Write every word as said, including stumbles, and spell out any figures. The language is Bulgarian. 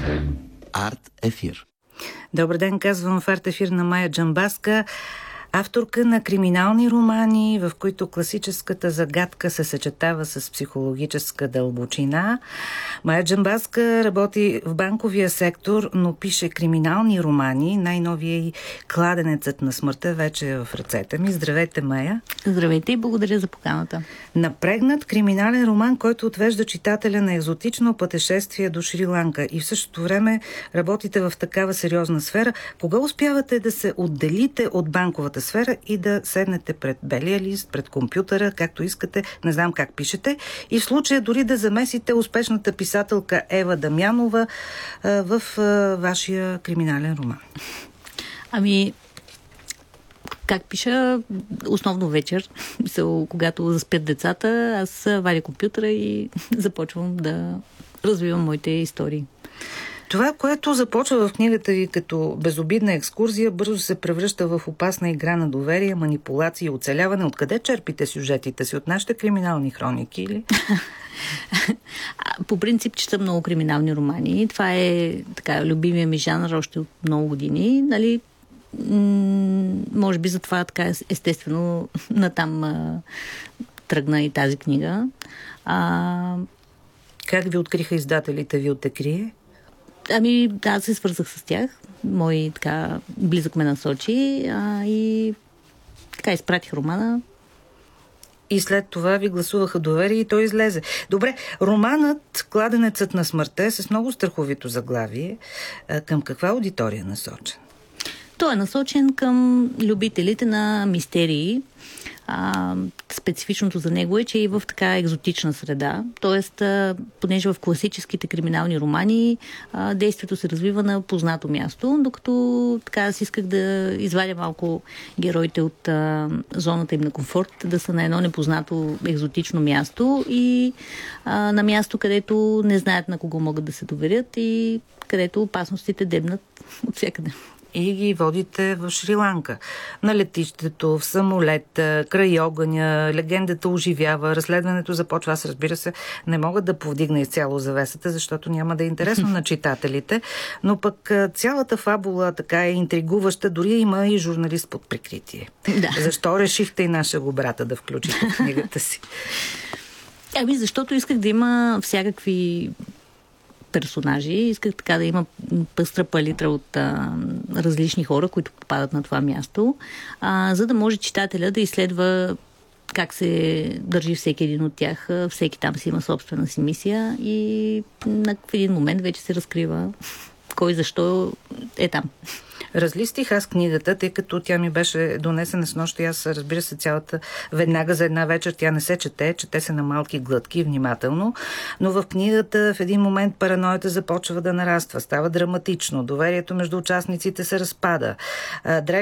Арт ефир. Добър ден, казвам в Арт ефир на Мая Джамбазка, авторка на криминални романи, в които класическата загадка се съчетава с психологическа дълбочина. Мая Джамбазка работи в банковия сектор, но пише криминални романи. Най-новия и Кладенецът на смъртта вече е в ръцете ми. Здравейте, Мая. Здравейте и благодаря за поканата. Напрегнат криминален роман, който отвежда читателя на екзотично пътешествие до Шри-Ланка, и в същото време работите в такава сериозна сфера. Кога успявате да се отделите от банковата сфера и да седнете пред белия лист, пред компютъра, както искате, не знам как пишете, и в случая дори да замесите успешната писателка Ева Дамянова в вашия криминален роман? Ами, как пиша, основно вечер, когато заспят децата, аз вадя компютъра и започвам да развивам моите истории. Това, което започва в книгата ви като безобидна екскурзия, бързо се превръща в опасна игра на доверие, манипулации и оцеляване. Откъде черпите сюжетите си? От нашите криминални хроники или? По принцип чета много криминални романи. Това е така любимия ми жанр още от много години. Нали? М- може би затова така естествено натам а, тръгна и тази книга. А... Как ви откриха издателите ви от Екрие? Ами, аз се свързах с тях. Мой така близък ме насочи а, и така изпратих романа. И след това ви гласуваха доверие и той излезе. Добре, романът Кладенецът на смъртта е с много страховито заглавие. А, към каква аудитория е насочен? Той е насочен към любителите на мистерии. А, специфичното за него е, че е и в така екзотична среда. Тоест, а, понеже в класическите криминални романи а, действието се развива на познато място, докато така аз исках да извадя малко героите от а, зоната им на комфорт, да са на едно непознато екзотично място и а, на място, където не знаят на кого могат да се доверят и където опасностите дебнат от всякъде. И ги водите в Шри-Ланка. На летището, в самолета, край огъня, легендата оживява, разследването започва. Аз, разбира се, не мога да повдигна изцяло завесата, защото няма да е интересно на читателите, но пък цялата фабула така е интригуваща, дори има и журналист под прикритие. Да. Защо решихте и нашего брата да включите в книгата си? Ами, защото исках да има всякакви персонажи. Исках така да има пъстра палитра от а, различни хора, които попадат на това място, а, за да може читателя да изследва как се държи всеки един от тях. Всеки там си има собствена си мисия и на един момент вече се разкрива кой защо е там. Разлистих аз книгата, тъй като тя ми беше донесена с нощ и аз, разбира се, цялата веднага за една вечер тя не се чете, чете се на малки глътки, внимателно, но в книгата в един момент параноята започва да нараства, става драматично, доверието между участниците се разпада.